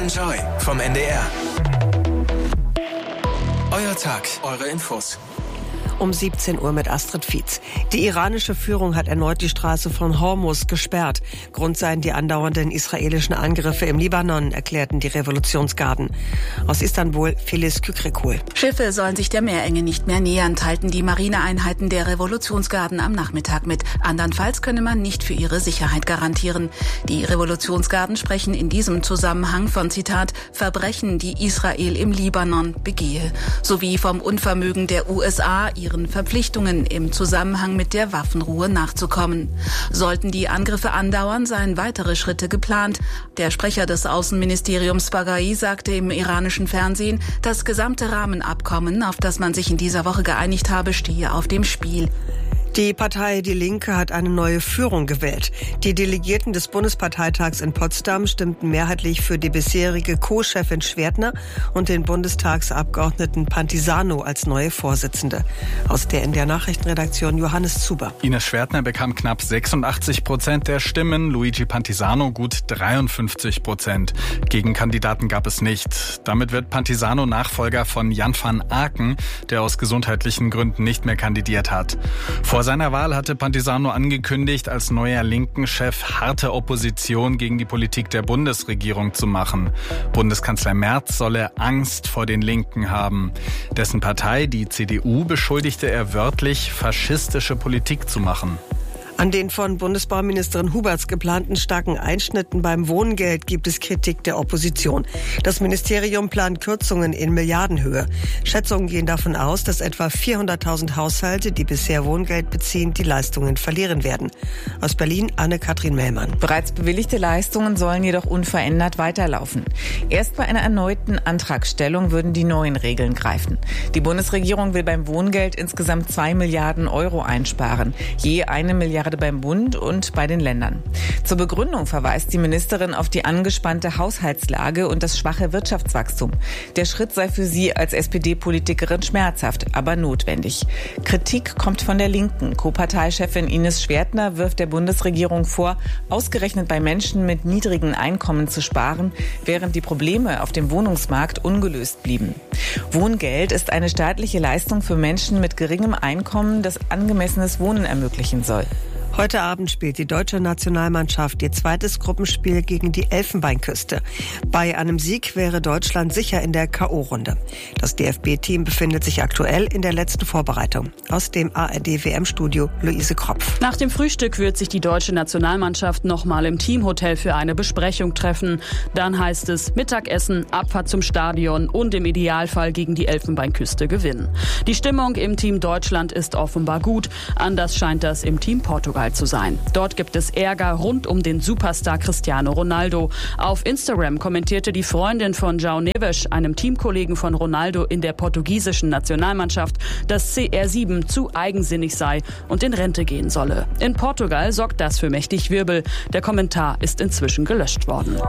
Enjoy vom NDR. Euer Tag, eure Infos. Um 17 Uhr mit Astrid Fietz. Die iranische Führung hat erneut die Straße von Hormuz gesperrt. Grund seien die andauernden israelischen Angriffe im Libanon, erklärten die Revolutionsgarden. Aus Istanbul, Filiz Kükrikul. Schiffe sollen sich der Meerenge nicht mehr nähern, teilten die Marineeinheiten der Revolutionsgarden am Nachmittag mit. Andernfalls könne man nicht für ihre Sicherheit garantieren. Die Revolutionsgarden sprechen in diesem Zusammenhang von, Zitat, Verbrechen, die Israel im Libanon begehe, sowie vom Unvermögen der USA, ihren Verpflichtungen im Zusammenhang mit der Waffenruhe nachzukommen. Sollten die Angriffe andauern, seien weitere Schritte geplant. Der Sprecher des Außenministeriums Baghai sagte im iranischen Fernsehen, das gesamte Rahmenabkommen, auf das man sich in dieser Woche geeinigt habe, stehe auf dem Spiel. Die Partei Die Linke hat eine neue Führung gewählt. Die Delegierten des Bundesparteitags in Potsdam stimmten mehrheitlich für die bisherige Co-Chefin Schwertner und den Bundestagsabgeordneten Pantisano als neue Vorsitzende. Aus der NDR Nachrichtenredaktion Johannes Zuber. Ines Schwertner bekam knapp 86% der Stimmen, Luigi Pantisano gut 53%. Gegenkandidaten gab es nicht. Damit wird Pantisano Nachfolger von Jan van Aken, der aus gesundheitlichen Gründen nicht mehr kandidiert hat. Vor seiner Wahl hatte Pantisano angekündigt, als neuer Linken-Chef harte Opposition gegen die Politik der Bundesregierung zu machen. Bundeskanzler Merz solle Angst vor den Linken haben. Dessen Partei, die CDU, beschuldigte er wörtlich, faschistische Politik zu machen. An den von Bundesbauministerin Huberts geplanten starken Einschnitten beim Wohngeld gibt es Kritik der Opposition. Das Ministerium plant Kürzungen in Milliardenhöhe. Schätzungen gehen davon aus, dass etwa 400.000 Haushalte, die bisher Wohngeld beziehen, die Leistungen verlieren werden. Aus Berlin, Anne-Kathrin Mellmann. Bereits bewilligte Leistungen sollen jedoch unverändert weiterlaufen. Erst bei einer erneuten Antragstellung würden die neuen Regeln greifen. Die Bundesregierung will beim Wohngeld insgesamt 2 Milliarden Euro einsparen. Je 1 Milliarde beim Bund und bei den Ländern. Zur Begründung verweist die Ministerin auf die angespannte Haushaltslage und das schwache Wirtschaftswachstum. Der Schritt sei für sie als SPD-Politikerin schmerzhaft, aber notwendig. Kritik kommt von der Linken. Co-Parteichefin Ines Schwertner wirft der Bundesregierung vor, ausgerechnet bei Menschen mit niedrigen Einkommen zu sparen, während die Probleme auf dem Wohnungsmarkt ungelöst blieben. Wohngeld ist eine staatliche Leistung für Menschen mit geringem Einkommen, das angemessenes Wohnen ermöglichen soll. Heute Abend spielt die deutsche Nationalmannschaft ihr zweites Gruppenspiel gegen die Elfenbeinküste. Bei einem Sieg wäre Deutschland sicher in der K.O.-Runde. Das DFB-Team befindet sich aktuell in der letzten Vorbereitung. Aus dem ARD-WM-Studio Luise Kropf. Nach dem Frühstück wird sich die deutsche Nationalmannschaft nochmal im Teamhotel für eine Besprechung treffen. Dann heißt es Mittagessen, Abfahrt zum Stadion und im Idealfall gegen die Elfenbeinküste gewinnen. Die Stimmung im Team Deutschland ist offenbar gut. Anders scheint das im Team Portugal zu sein. Dort gibt es Ärger rund um den Superstar Cristiano Ronaldo. Auf Instagram kommentierte die Freundin von João Neves, einem Teamkollegen von Ronaldo in der portugiesischen Nationalmannschaft, dass CR7 zu eigensinnig sei und in Rente gehen solle. In Portugal sorgt das für mächtig Wirbel. Der Kommentar ist inzwischen gelöscht worden.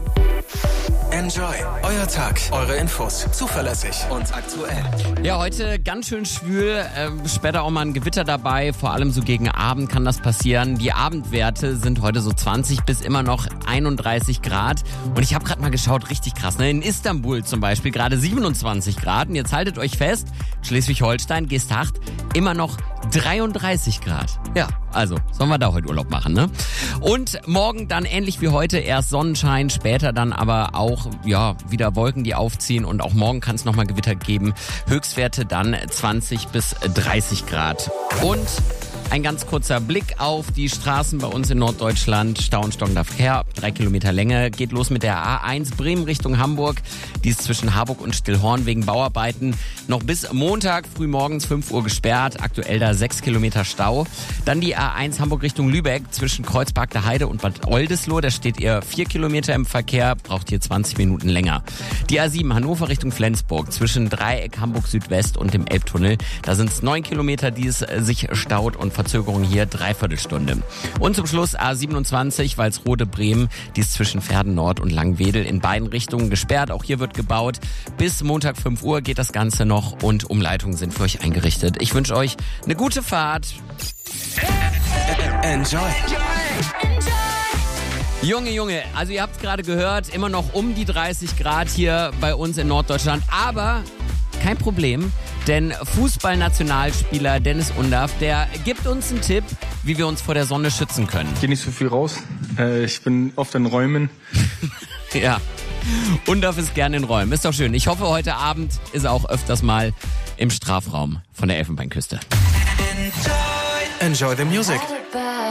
Enjoy, euer Tag, eure Infos, zuverlässig und aktuell. Ja, heute ganz schön schwül, später auch mal ein Gewitter dabei, vor allem so gegen Abend kann das passieren. Die Abendwerte sind heute so 20 bis immer noch 31 Grad und ich habe gerade mal geschaut, richtig krass, ne? In Istanbul zum Beispiel gerade 27 Grad und jetzt haltet euch fest, Schleswig-Holstein, Geesthacht, immer noch 33 Grad. Ja, also sollen wir da heute Urlaub machen, ne? Und morgen dann ähnlich wie heute erst Sonnenschein, später dann aber auch wieder Wolken, die aufziehen und auch morgen kann es nochmal Gewitter geben. Höchstwerte dann 20 bis 30 Grad. Und ein ganz kurzer Blick auf die Straßen bei uns in Norddeutschland. Stau und stockender Verkehr, 3 Kilometer Länge. Geht los mit der A1 Bremen Richtung Hamburg. Die ist zwischen Harburg und Stillhorn wegen Bauarbeiten noch bis Montag früh morgens 5 Uhr gesperrt. Aktuell da 6 Kilometer Stau. Dann die A1 Hamburg Richtung Lübeck zwischen Kreuzberg der Heide und Bad Oldesloe. Da steht ihr 4 Kilometer im Verkehr, braucht hier 20 Minuten länger. Die A7 Hannover Richtung Flensburg zwischen Dreieck Hamburg Südwest und dem Elbtunnel. Da sind es 9 Kilometer, die es sich staut und Verzögerung hier 3/4 Stunde. Und zum Schluss A27 Walsrode Bremen, die ist zwischen Verden Nord und Langwedel in beiden Richtungen gesperrt. Auch hier wird gebaut. Bis Montag 5 Uhr geht das Ganze noch und Umleitungen sind für euch eingerichtet. Ich wünsche euch eine gute Fahrt. Enjoy. Junge, also ihr habt es gerade gehört, immer noch um die 30 Grad hier bei uns in Norddeutschland, aber kein Problem, denn Fußballnationalspieler Dennis Undaff, der gibt uns einen Tipp, wie wir uns vor der Sonne schützen können. Ich gehe nicht so viel raus, ich bin oft in Räumen. Ja, Undaff ist gerne in Räumen, ist doch schön. Ich hoffe, heute Abend ist er auch öfters mal im Strafraum von der Elfenbeinküste. Enjoy the music.